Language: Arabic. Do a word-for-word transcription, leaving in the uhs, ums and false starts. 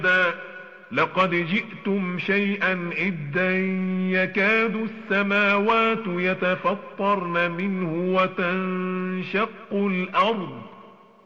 لقد جئتم شيئا إدا يكاد السماوات يتفطرن منه وتنشق الأرض